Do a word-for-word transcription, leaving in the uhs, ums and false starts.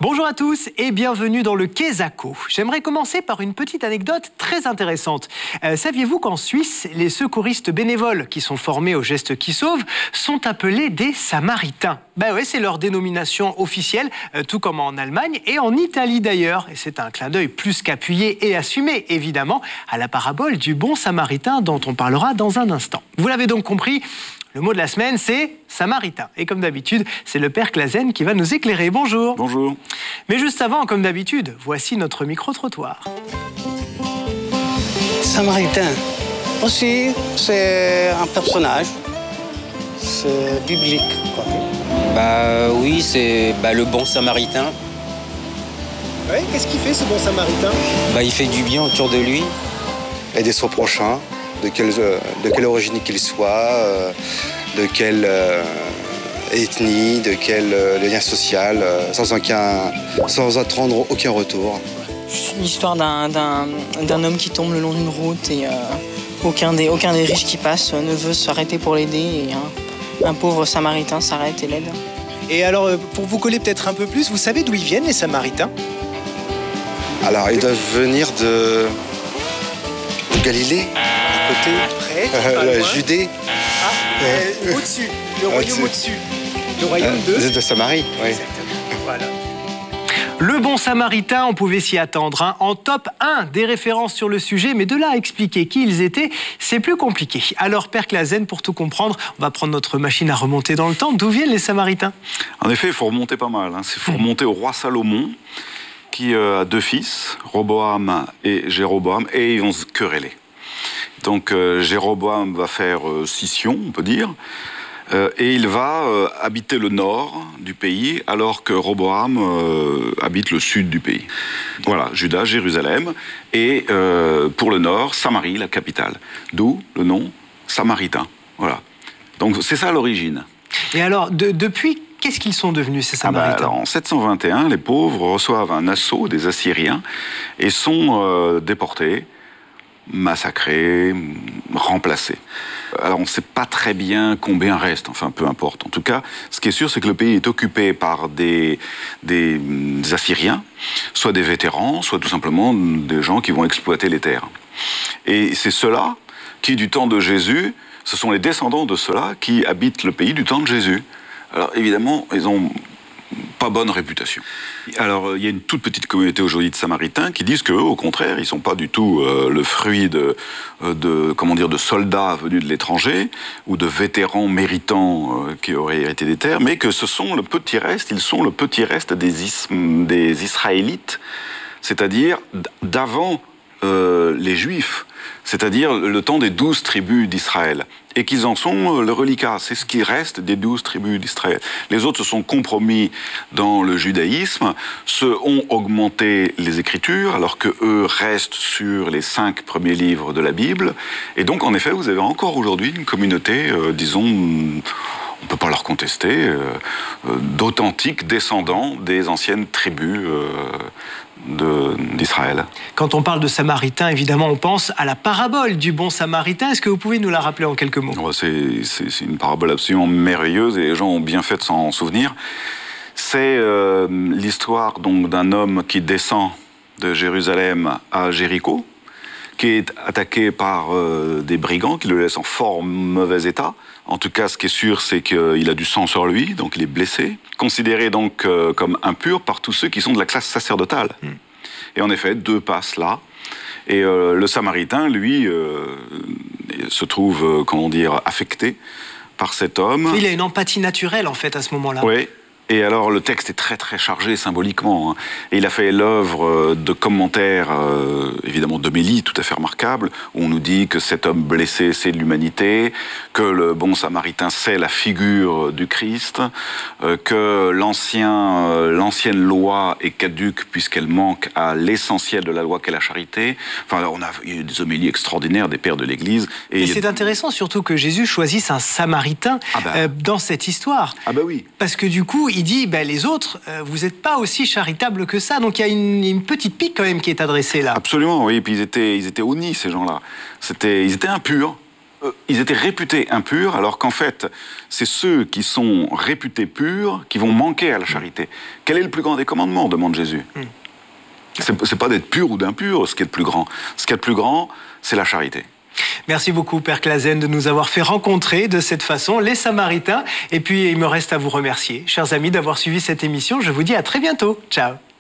Bonjour à tous et bienvenue dans le Quesaco. J'aimerais commencer par une petite anecdote très intéressante. Euh, saviez-vous qu'en Suisse, les secouristes bénévoles qui sont formés aux gestes qui sauvent sont appelés des Samaritains? Ben ouais, c'est leur dénomination officielle, euh, tout comme en Allemagne et en Italie d'ailleurs. Et c'est un clin d'œil plus qu'appuyé et assumé, évidemment, à la parabole du bon Samaritain dont on parlera dans un instant. Vous l'avez donc compris, le mot de la semaine, c'est Samaritain. Et comme d'habitude, c'est le Père Clasen qui va nous éclairer. Bonjour. Bonjour. Mais juste avant, comme d'habitude, voici notre micro-trottoir. Samaritain, aussi, c'est un personnage. C'est biblique, quoi. Bah oui, c'est bah, le bon Samaritain. Ouais, qu'est-ce qu'il fait, ce bon Samaritain? Bah, il fait du bien autour de lui. Aider son prochain, de quelle, de quelle origine qu'il soit, euh, de quelle euh, ethnie, de quel euh, lien social, euh, sans, aucun, sans attendre aucun retour. C'est l'histoire d'un, d'un, d'un homme qui tombe le long d'une route et euh, aucun, des, aucun des riches qui passent ne veut s'arrêter pour l'aider et un, un pauvre Samaritain s'arrête et l'aide. Et alors, pour vous coller peut-être un peu plus, vous savez d'où ils viennent, les Samaritains? Alors, ils doivent venir de, de Galilée, à côté, Près, euh, la Judée. Ah, euh, au-dessus, le royaume au-dessus. au-dessus. Le royaume Euh, de... de Samarie, oui. Exactement, voilà. Le bon Samaritain, on pouvait s'y attendre, hein, en top un des références sur le sujet, mais de là à expliquer qui ils étaient, c'est plus compliqué. Alors, Père Clasen, pour tout comprendre, on va prendre notre machine à remonter dans le temps. D'où viennent les Samaritains? En effet, il faut remonter pas mal. Il hein. faut remonter au roi Salomon, qui euh, a deux fils, Roboam et Jéroboam, et ils vont se quereller. Donc, euh, Jéroboam va faire euh, scission, on peut dire, euh, et il va euh, habiter le nord du pays, alors que Roboam euh, habite le sud du pays. Voilà, Juda, Jérusalem, et euh, pour le nord, Samarie, la capitale. D'où le nom Samaritain. Voilà. Donc, c'est ça l'origine. Et alors, de, depuis, qu'est-ce qu'ils sont devenus, ces Ah bah, Samaritains? alors, en sept cent vingt et un, les pauvres reçoivent un assaut des Assyriens et sont euh, déportés, massacrés, remplacés. Alors on ne sait pas très bien combien reste, enfin peu importe. En tout cas, ce qui est sûr, c'est que le pays est occupé par des, des, des Assyriens, soit des vétérans, soit tout simplement des gens qui vont exploiter les terres. Et c'est ceux-là qui, du temps de Jésus, ce sont les descendants de ceux-là qui habitent le pays du temps de Jésus. Alors évidemment, ils ont pas bonne réputation. Alors, il y a une toute petite communauté aujourd'hui de Samaritains qui disent qu'eux, au contraire, ils ne sont pas du tout euh, le fruit de, de, comment dire, de soldats venus de l'étranger ou de vétérans méritants euh, qui auraient hérité des terres, mais que ce sont le petit reste, ils sont le petit reste des, is, des Israélites, c'est-à-dire d'avant euh, les Juifs, c'est-à-dire le temps des douze tribus d'Israël, et qu'ils en sont le reliquat, c'est ce qui reste des douze tribus d'Israël. Les autres se sont compromis dans le judaïsme, se ont augmenté les Écritures, alors que eux restent sur les cinq premiers livres de la Bible, et donc en effet, vous avez encore aujourd'hui une communauté, euh, disons, on ne peut pas leur contester, euh, euh, d'authentiques descendants des anciennes tribus euh, de, d'Israël. Quand on parle de Samaritains, évidemment, on pense à la parabole du bon Samaritain. Est-ce que vous pouvez nous la rappeler en quelques mots? c'est, c'est, c'est une parabole absolument merveilleuse et les gens ont bien fait de s'en souvenir. C'est euh, l'histoire donc, d'un homme qui descend de Jérusalem à Jéricho, qui est attaqué par euh, des brigands qui le laissent en fort mauvais état. En tout cas, ce qui est sûr, c'est qu'il a du sang sur lui, donc il est blessé, considéré donc euh, comme impur par tous ceux qui sont de la classe sacerdotale. Mm. Et en effet, deux passent là, et euh, le Samaritain, lui, euh, se trouve, euh, comment dire, affecté par cet homme. Il a une empathie naturelle, en fait, à ce moment-là. Oui. Et alors, le texte est très, très chargé symboliquement. Hein. Et il a fait l'œuvre de commentaires, euh, évidemment d'homélie tout à fait remarquables, où on nous dit que cet homme blessé, c'est de l'humanité, que le bon Samaritain, c'est la figure du Christ, euh, que l'ancien, euh, l'ancienne loi est caduque puisqu'elle manque à l'essentiel de la loi qu'est la charité. Enfin, on a eu des homélies extraordinaires des pères de l'Église. Et, et c'est a... intéressant surtout que Jésus choisisse un Samaritain ah bah. euh, dans cette histoire. Ah bah oui. Parce que du coup, il dit, ben, les autres, euh, vous n'êtes pas aussi charitables que ça. Donc il y a une, une petite pique quand même qui est adressée là. Absolument, oui. Et puis ils étaient, ils étaient honnis, ces gens-là. C'était, ils étaient impurs. euh, ils étaient réputés impurs, alors qu'en fait, c'est ceux qui sont réputés purs qui vont manquer à la charité. Quel est le plus grand des commandements, demande Jésus. mm. C'est, c'est pas d'être pur ou d'impur, ce qui est le plus grand. Ce qui est le plus grand, c'est la charité. Merci beaucoup, Père Clasen, de nous avoir fait rencontrer de cette façon les Samaritains. Et puis, il me reste à vous remercier, chers amis, d'avoir suivi cette émission. Je vous dis à très bientôt. Ciao.